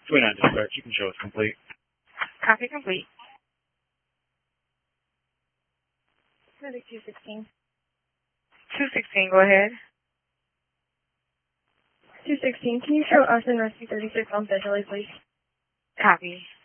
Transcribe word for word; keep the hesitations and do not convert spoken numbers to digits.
Wait on dispatch. You can show us complete. Copy complete. Medic two sixteen. two sixteen, go ahead. two sixteen, can you show us in rescue thirty-six on Centrally, please? Copy.